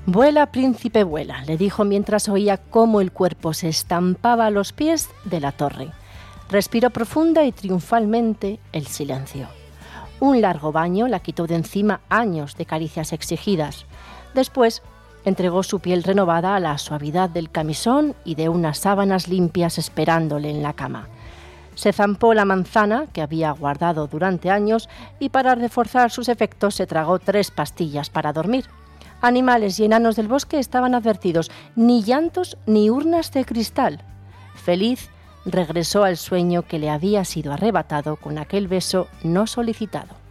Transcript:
«Vuela, príncipe, vuela», le dijo mientras oía cómo el cuerpo se estampaba a los pies de la torre. Respiró profunda y triunfalmente el silencio. Un largo baño la quitó de encima años de caricias exigidas. Después entregó su piel renovada a la suavidad del camisón y de unas sábanas limpias esperándole en la cama. Se zampó la manzana que había guardado durante años y para reforzar sus efectos se tragó 3 pastillas para dormir. Animales y enanos del bosque estaban advertidos, ni llantos ni urnas de cristal. Feliz, regresó al sueño que le había sido arrebatado con aquel beso no solicitado.